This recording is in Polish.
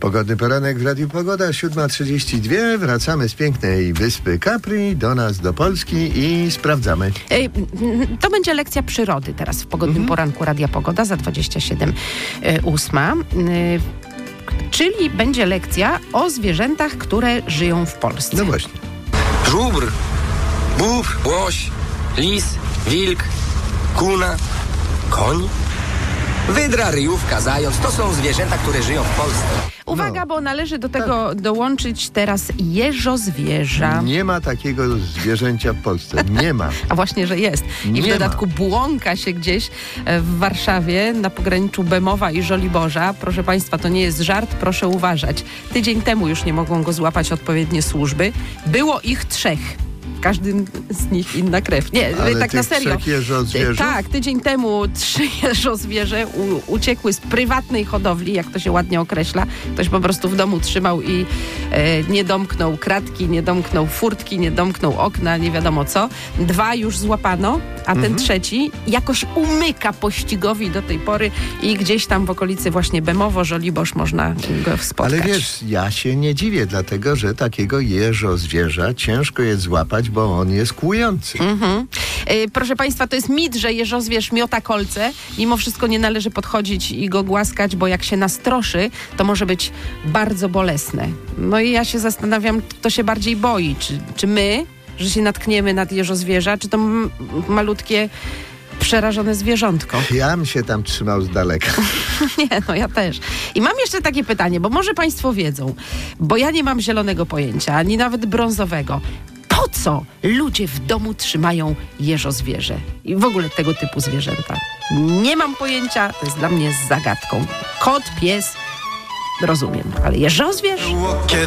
Pogodny poranek w Radiu Pogoda, 7:32. Wracamy z pięknej wyspy Capri do nas, do Polski i sprawdzamy. To będzie lekcja przyrody teraz w pogodnym poranku Radia Pogoda za 27:08. Czyli będzie lekcja o zwierzętach, które żyją w Polsce. No właśnie. Żubr, bóbr, łoś, lis, wilk, kuna, koń, wydra, ryjówka, zając. To są zwierzęta, które żyją w Polsce. Uwaga, bo należy do tego dołączyć teraz jeżozwierza. Nie ma takiego zwierzęcia w Polsce. Nie ma. A właśnie, że jest. I w dodatku błąka się gdzieś w Warszawie na pograniczu Bemowa i Żoliborza. Proszę Państwa, to nie jest żart, proszę uważać. Tydzień temu już nie mogą go złapać odpowiednie służby. Było ich 3. W każdym z nich inna krew. Nie, ale tak na serio. Tak, tydzień temu 3 jeżozwierze uciekły z prywatnej hodowli, jak to się ładnie określa. Ktoś po prostu w domu trzymał i nie domknął kratki, nie domknął furtki, nie domknął okna, nie wiadomo co. 2 już złapano, a ten 3 jakoś umyka pościgowi do tej pory i gdzieś tam w okolicy właśnie Bemowo, Żoliborz można go spotkać. Ale wiesz, ja się nie dziwię, dlatego że takiego jeżozwierza ciężko jest złapać, bo on jest kłujący. Proszę Państwa, to jest mit, że jeżozwierz miota kolce. Mimo wszystko nie należy podchodzić i go głaskać, bo jak się nastroszy, to może być bardzo bolesne. No i ja się zastanawiam, kto się bardziej boi. Czy my, że się natkniemy nad jeżozwierza, czy to malutkie, przerażone zwierzątko? Ja bym się tam trzymał z daleka. Nie, no ja też. I mam jeszcze takie pytanie, bo może Państwo wiedzą, bo ja nie mam zielonego pojęcia, ani nawet brązowego. Po co ludzie w domu trzymają jeżozwierze i w ogóle tego typu zwierzęta? Nie mam pojęcia, to jest dla mnie zagadką. Kot, pies, rozumiem, ale jeżozwierz?